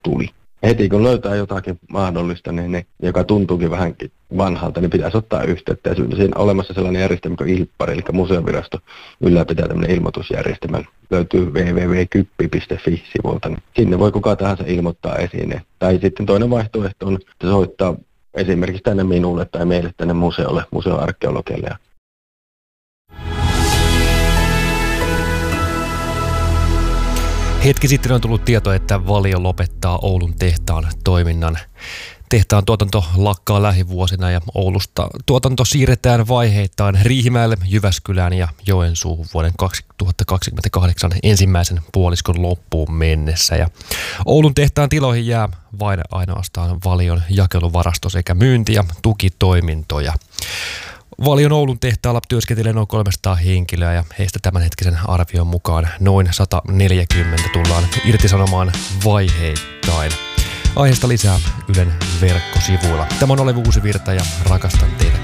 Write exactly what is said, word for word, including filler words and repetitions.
tuli. Heti kun löytää jotakin mahdollista, niin ne, joka tuntuukin vähänkin vanhalta, niin pitäisi ottaa yhteyttä. Ja siinä on olemassa sellainen järjestelmä kuin ILPPARI, eli Museovirasto ylläpitää tämmöinen ilmoitusjärjestelmä. Löytyy double-u double-u double-u piste kyppi piste fi-sivulta. Niin sinne voi kuka tahansa ilmoittaa esiin. Tai sitten toinen vaihtoehto on, että soittaa esimerkiksi tänne minulle tai meille tänne museolle, museoarkeologille. Hetki sitten on tullut tieto, että Valio lopettaa Oulun tehtaan toiminnan. Tehtaan tuotanto lakkaa lähivuosina ja Oulusta tuotanto siirretään vaiheittain Riihimäelle, Jyväskylään ja Joensuuhun vuoden kaksituhattakaksikymmentäkahdeksan ensimmäisen puoliskon loppuun mennessä. Ja Oulun tehtaan tiloihin jää vain ainoastaan Valion jakeluvarasto sekä myynti- ja tukitoimintoja. Valion Oulun tehtaalla työskentelee noin kolmesataa henkilöä ja heistä tämänhetkisen arvion mukaan noin sata neljäkymmentä tullaan irtisanomaan vaiheittain. Aiheesta lisää Ylen verkkosivuilla. Tämä on Olevi Uusivirta ja rakastan teitä.